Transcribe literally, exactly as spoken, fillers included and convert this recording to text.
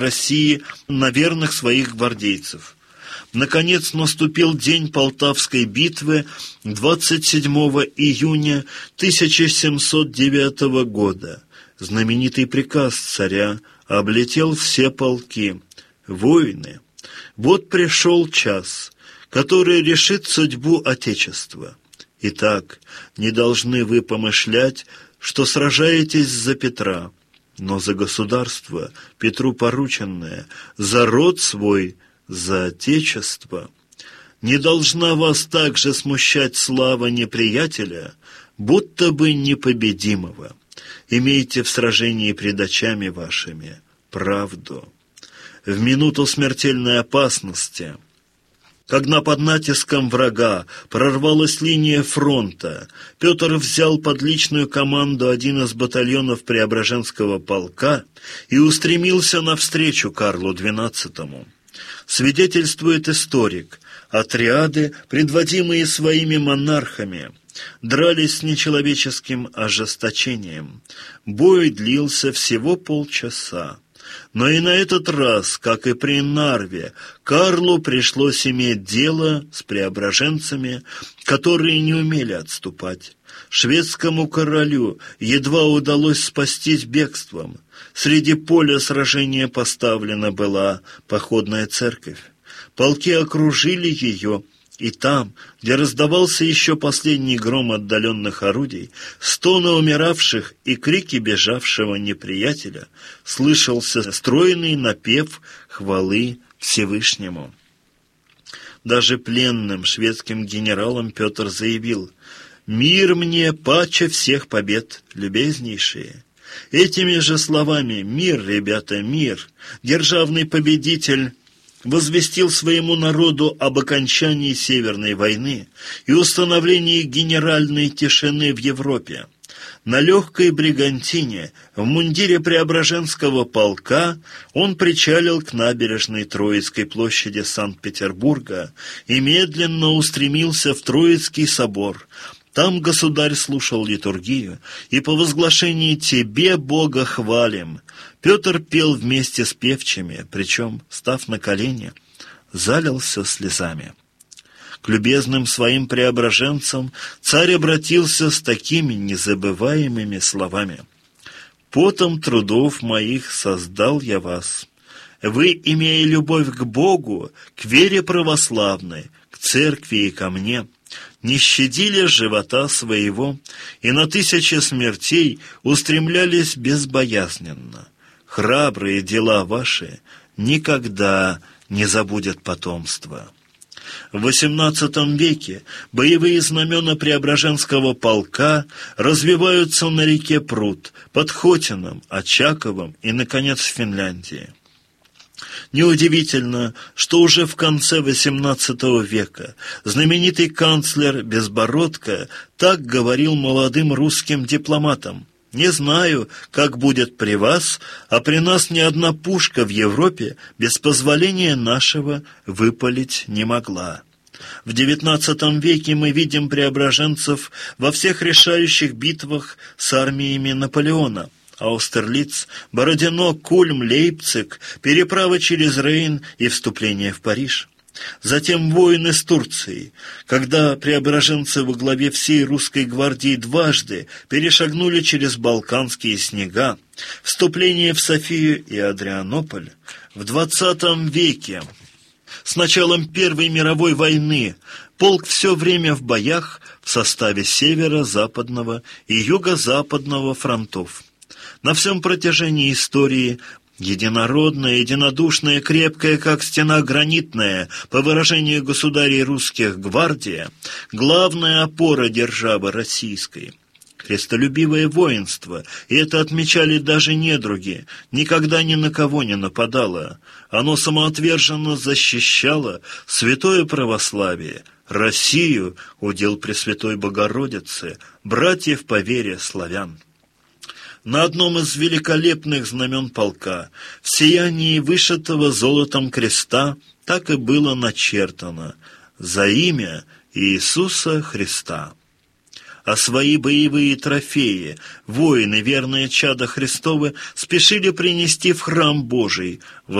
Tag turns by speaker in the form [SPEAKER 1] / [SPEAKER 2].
[SPEAKER 1] России на верных своих гвардейцев. Наконец наступил день Полтавской битвы двадцать седьмого июня тысяча семьсот девятого года. Знаменитый приказ царя облетел все полки. Воины, вот пришел час, который решит судьбу Отечества. Итак, не должны вы помышлять, что сражаетесь за Петра, но за государство, Петру порученное, за род свой, за Отечество. Не должна вас также смущать слава неприятеля, будто бы непобедимого. Имейте в сражении пред очами вашими правду. В минуту смертельной опасности, когда под натиском врага прорвалась линия фронта, Петр взял под личную команду один из батальонов Преображенского полка и устремился навстречу Карлу двенадцатому. Свидетельствует историк, отряды, предводимые своими монархами, дрались с нечеловеческим ожесточением. Бой длился всего полчаса. Но и на этот раз, как и при Нарве, Карлу пришлось иметь дело с преображенцами, которые не умели отступать. Шведскому королю едва удалось спастись бегством. Среди поля сражения поставлена была походная церковь. Полки окружили ее, и там, где раздавался еще последний гром отдаленных орудий, стоны умиравших и крики бежавшего неприятеля, слышался стройный напев хвалы Всевышнему. Даже пленным шведским генералам Петр заявил: «Мир мне паче всех побед, любезнейшие». Этими же словами «Мир, ребята, мир!» державный победитель возвестил своему народу об окончании Северной войны и установлении генеральной тишины в Европе. На легкой бригантине в мундире Преображенского полка он причалил к набережной Троицкой площади Санкт-Петербурга и медленно устремился в Троицкий собор. Там государь слушал литургию, и по возглашении «Тебе, Бога, хвалим» Петр пел вместе с певчими, причем, став на колени, залился слезами. К любезным своим преображенцам царь обратился с такими незабываемыми словами: «Потом трудов моих создал я вас. Вы, имея любовь к Богу, к вере православной, к церкви и ко мне, не щадили живота своего и на тысячи смертей устремлялись безбоязненно. Храбрые дела ваши никогда не забудет потомство». В восемнадцатом веке боевые знамена Преображенского полка развиваются на реке Прут, под Хотином, Очаковом и, наконец, в Финляндии. Неудивительно, что уже в конце восемнадцатого века знаменитый канцлер Безбородко так говорил молодым русским дипломатам: «Не знаю, как будет при вас, а при нас ни одна пушка в Европе без позволения нашего выпалить не могла». В девятнадцатом веке мы видим преображенцев во всех решающих битвах с армиями Наполеона. Аустерлиц, Бородино, Кульм, Лейпциг, переправа через Рейн и вступление в Париж. Затем войны с Турцией, когда преображенцы во главе всей русской гвардии дважды перешагнули через Балканские снега, вступление в Софию и Адрианополь. В двадцатом веке, с началом Первой мировой войны, полк все время в боях в составе северо-западного и юго-западного фронтов. На всем протяжении истории единородная, единодушная, крепкая, как стена гранитная, по выражению государей русских, гвардия, главная опора державы российской. Христолюбивое воинство, и это отмечали даже недруги, никогда ни на кого не нападало. Оно самоотверженно защищало святое православие, Россию, удел Пресвятой Богородицы, братьев по вере славян. На одном из великолепных знамен полка, в сиянии вышитого золотом креста, так и было начертано: «За имя Иисуса Христа». а свои боевые трофеи воины, верные чада Христовы, спешили принести в храм Божий,